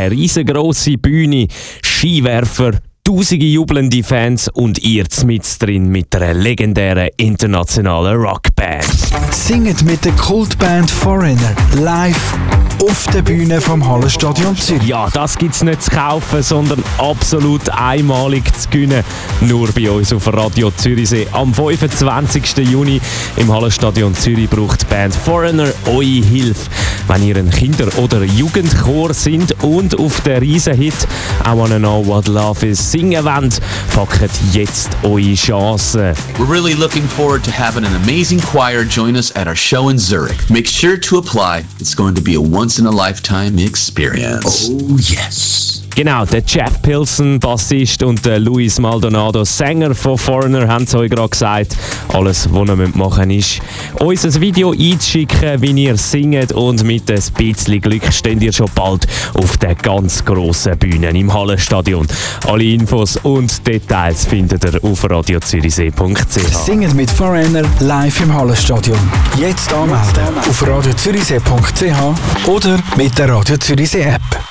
eine riesengroße Bühne, Skiwerfer, tausende jubelnde Fans und ihr mit drin mit einer legendären internationalen Rockband. Singet mit der Kultband Foreigner live auf der Bühne vom Hallenstadion Zürich. Ja, das gibt's nicht zu kaufen, sondern absolut einmalig zu gewinnen. Nur bei uns auf Radio Zürichsee. Am 25. Juni im Hallenstadion Zürich braucht die Band Foreigner eure Hilfe. Wenn ihr ein Kinder- oder Jugendchor sind und auf den Riesenhit «I Wanna Know What Love Is» singen wollt, packt jetzt eure Chancen. We're really looking forward to having an amazing choir join us at our show in Zurich. Make sure to apply. It's going to be a once-in-a-lifetime experience. Oh, yes. Genau, der Jeff Pilson, Bassist, und der Luis Maldonado, Sänger von Foreigner, haben es euch gerade gesagt. Alles, was ihr machen müsst, ist, uns ein Video einzuschicken, wie ihr singt, und mit ein bisschen Glück steht ihr schon bald auf der ganz grossen Bühne im Hallenstadion. Alle Infos und Details findet ihr auf radiozürichsee.ch. Singet mit Foreigner live im Hallenstadion. Jetzt anmelden auf radiozürichsee.ch oder mit der Radio Zürichsee App.